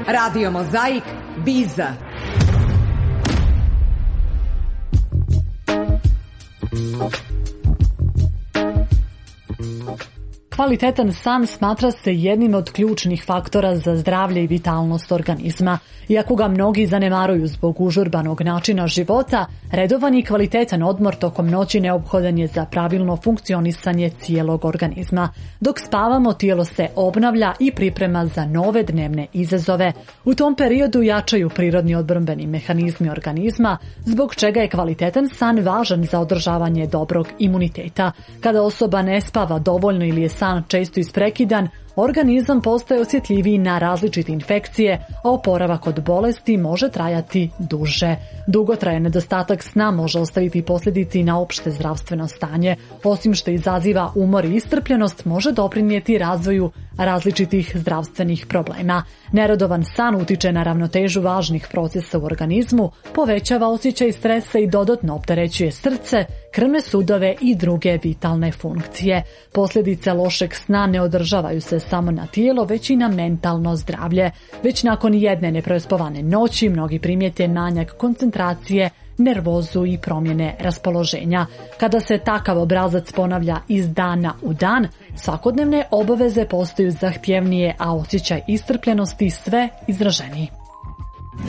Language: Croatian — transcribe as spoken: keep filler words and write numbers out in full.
Radio Mozaik, Biza. Kvalitetan san smatra se jednim od ključnih faktora za zdravlje i vitalnost organizma. Iako ga mnogi zanemaruju zbog užurbanog načina života, redovan i kvalitetan odmor tokom noći neophodan je za pravilno funkcionisanje cijelog organizma. Dok spavamo, tijelo se obnavlja i priprema za nove dnevne izazove. U tom periodu jačaju prirodni odbrambeni mehanizmi organizma, zbog čega je kvalitetan san važan za održavanje dobrog imuniteta. Kada osoba ne spava dovoljno ili je san često isprekidan, organizam postaje osjetljiviji na različite infekcije, a oporavak od bolesti može trajati duže. Dugotrajan nedostatak sna može ostaviti posljedice i na opšte zdravstveno stanje. Osim što izaziva umor i iscrpljenost, može doprinijeti razvoju različitih zdravstvenih problema. Neredovan san utiče na ravnotežu važnih procesa u organizmu, povećava osjećaj stresa i dodatno opterećuje srce, krvne sudove i druge vitalne funkcije. Posljedice lošeg sna ne održavaju se samo na tijelo, već i na mentalno zdravlje. Već nakon jedne neprespavane noći mnogi primijete manjak koncentracije, nervozu i promjene raspoloženja. Kada se takav obrazac ponavlja iz dana u dan, svakodnevne obaveze postaju zahtjevnije, a osjećaj iscrpljenosti sve izraženiji.